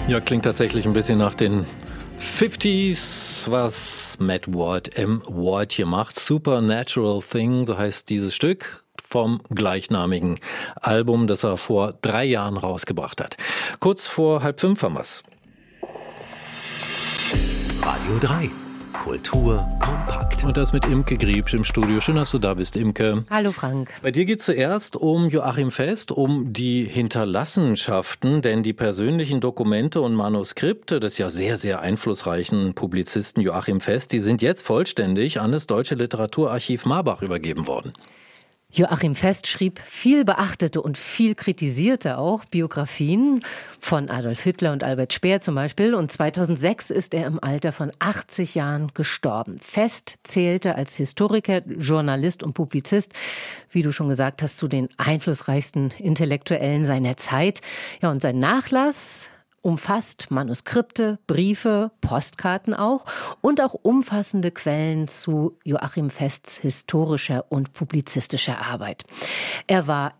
Ja, klingt tatsächlich ein bisschen nach den 50s, was Matt Ward, M. Ward hier macht. Supernatural Thing, so heißt dieses Stück vom gleichnamigen Album, das er vor 3 Jahren rausgebracht hat. Kurz vor 4:30 haben wir's. Radio 3. Kultur kompakt. Und das mit Imke Griebsch im Studio. Schön, dass du da bist, Imke. Hallo Frank. Bei dir geht es zuerst um Joachim Fest, um die Hinterlassenschaften, denn die persönlichen Dokumente und Manuskripte des ja sehr, sehr einflussreichen Publizisten Joachim Fest, die sind jetzt vollständig an das Deutsche Literaturarchiv Marbach übergeben worden. Joachim Fest schrieb viel beachtete und viel kritisierte auch Biografien von Adolf Hitler und Albert Speer zum Beispiel. Und 2006 ist er im Alter von 80 Jahren gestorben. Fest zählte als Historiker, Journalist und Publizist, wie du schon gesagt hast, zu den einflussreichsten Intellektuellen seiner Zeit. Ja, und sein Nachlass umfasst Manuskripte, Briefe, Postkarten auch und auch umfassende Quellen zu Joachim Fests historischer und publizistischer Arbeit. Er war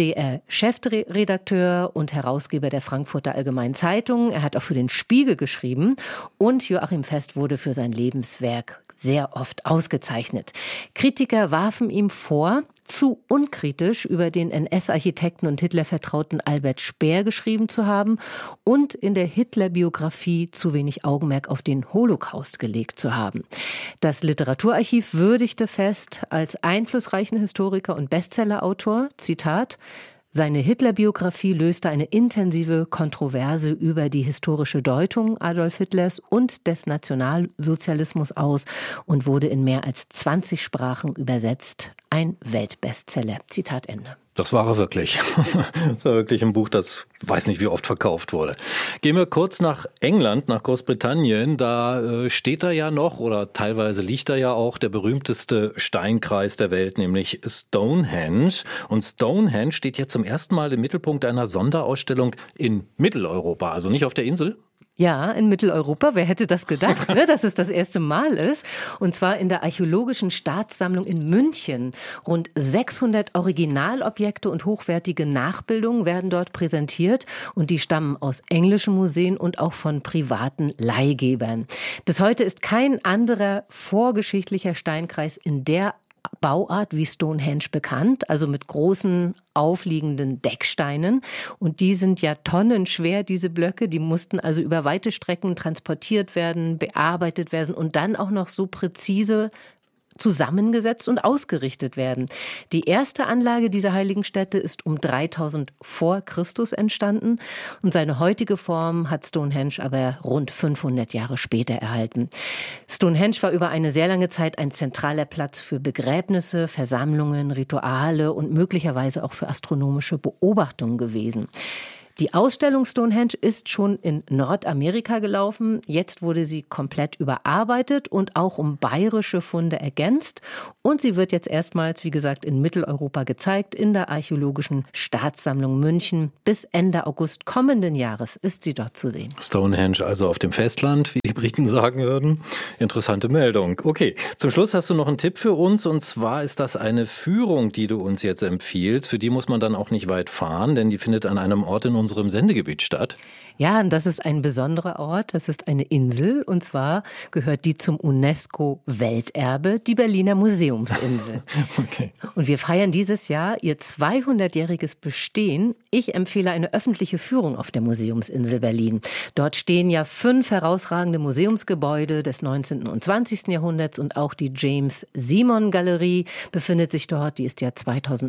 NDR-Chefredakteur und Herausgeber der Frankfurter Allgemeinen Zeitung. Er hat auch für den Spiegel geschrieben und Joachim Fest wurde für sein Lebenswerk sehr oft ausgezeichnet. Kritiker warfen ihm vor, zu unkritisch über den NS-Architekten und Hitler-Vertrauten Albert Speer geschrieben zu haben und in der Hitler-Biografie zu wenig Augenmerk auf den Holocaust gelegt zu haben. Das Literaturarchiv würdigte Fest als einflussreichen Historiker und Bestsellerautor, Zitat, seine Hitler-Biografie löste eine intensive Kontroverse über die historische Deutung Adolf Hitlers und des Nationalsozialismus aus und wurde in mehr als 20 Sprachen übersetzt. Ein Weltbestseller. Zitat Ende. Das war er wirklich. Das war wirklich ein Buch, das weiß nicht wie oft verkauft wurde. Gehen wir kurz nach England, nach Großbritannien. Da steht da ja noch oder teilweise liegt da ja auch der berühmteste Steinkreis der Welt, nämlich Stonehenge. Und Stonehenge steht jetzt zum ersten Mal im Mittelpunkt einer Sonderausstellung in Mitteleuropa, also nicht auf der Insel. Ja, in Mitteleuropa. Wer hätte das gedacht, ne, dass es das erste Mal ist? Und zwar in der Archäologischen Staatssammlung in München. Rund 600 Originalobjekte und hochwertige Nachbildungen werden dort präsentiert. Und die stammen aus englischen Museen und auch von privaten Leihgebern. Bis heute ist kein anderer vorgeschichtlicher Steinkreis in der Bauart wie Stonehenge bekannt, also mit großen aufliegenden Decksteinen. Und die sind ja tonnenschwer, diese Blöcke. Die mussten also über weite Strecken transportiert werden, bearbeitet werden und dann auch noch so präzise zusammengesetzt und ausgerichtet werden. Die erste Anlage dieser heiligen Stätte ist um 3000 vor Christus entstanden und seine heutige Form hat Stonehenge aber rund 500 Jahre später erhalten. Stonehenge war über eine sehr lange Zeit ein zentraler Platz für Begräbnisse, Versammlungen, Rituale und möglicherweise auch für astronomische Beobachtungen gewesen. Die Ausstellung Stonehenge ist schon in Nordamerika gelaufen. Jetzt wurde sie komplett überarbeitet und auch um bayerische Funde ergänzt. Und sie wird jetzt erstmals, wie gesagt, in Mitteleuropa gezeigt, in der Archäologischen Staatssammlung München. Bis Ende August kommenden Jahres ist sie dort zu sehen. Stonehenge also auf dem Festland, wie die Briten sagen würden. Interessante Meldung. Okay, zum Schluss hast du noch einen Tipp für uns. Und zwar ist das eine Führung, die du uns jetzt empfiehlst. Für die muss man dann auch nicht weit fahren, denn die findet an einem Ort in unserem Sendegebiet statt. Ja, und das ist ein besonderer Ort. Das ist eine Insel und zwar gehört die zum UNESCO-Welterbe, die Berliner Museumsinsel. Okay. Und wir feiern dieses Jahr ihr 200-jähriges Bestehen. Ich empfehle eine öffentliche Führung auf der Museumsinsel Berlin. Dort stehen ja 5 herausragende Museumsgebäude des 19. und 20. Jahrhunderts und auch die James-Simon-Galerie befindet sich dort. Die ist ja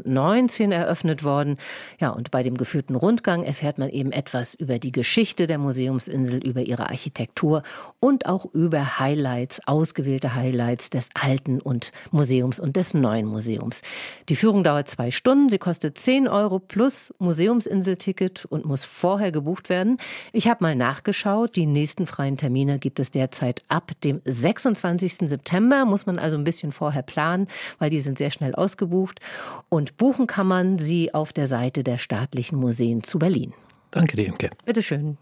2019 eröffnet worden. Ja, und bei dem geführten Rundgang erfährt man eben etwas über die Geschichte der Museumsinsel, über ihre Architektur und auch über Highlights, ausgewählte Highlights des alten Museums und des neuen Museums. Die Führung dauert 2 Stunden, sie kostet 10 € plus Museumsinselticket und muss vorher gebucht werden. Ich habe mal nachgeschaut, die nächsten freien Termine gibt es derzeit ab dem 26. September, muss man also ein bisschen vorher planen, weil die sind sehr schnell ausgebucht. Und buchen kann man sie auf der Seite der Staatlichen Museen zu Berlin. Danke dir, Imke. Bitteschön.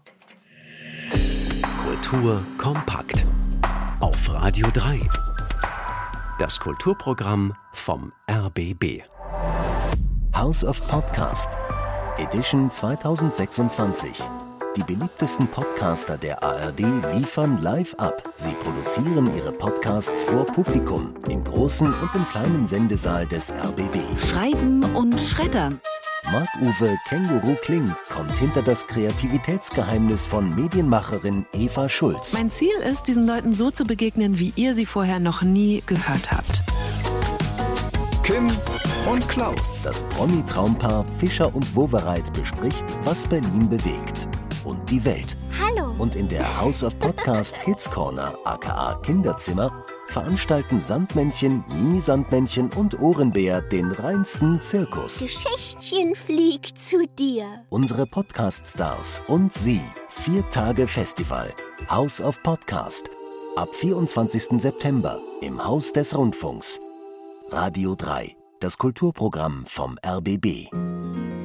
Kultur kompakt. Auf Radio 3. Das Kulturprogramm vom RBB. House of Podcast. Edition 2026. Die beliebtesten Podcaster der ARD liefern live ab. Sie produzieren ihre Podcasts vor Publikum im großen und im kleinen Sendesaal des RBB. Schreiben und schreddern. Marc-Uwe Känguru Kling kommt hinter das Kreativitätsgeheimnis von Medienmacherin Eva Schulz. Mein Ziel ist, diesen Leuten so zu begegnen, wie ihr sie vorher noch nie gehört habt. Kim und Klaus. Das Promi-Traumpaar Fischer und Wowereit bespricht, was Berlin bewegt und die Welt. Hallo. Und in der House of Podcast Kids Corner, aka Kinderzimmer, veranstalten Sandmännchen, Mini-Sandmännchen und Ohrenbär den reinsten Zirkus. Geschichtchen fliegt zu dir. Unsere Podcast-Stars und Sie. 4 Tage Festival. House of Podcast. Ab 24. September im Haus des Rundfunks. Radio 3. Das Kulturprogramm vom RBB.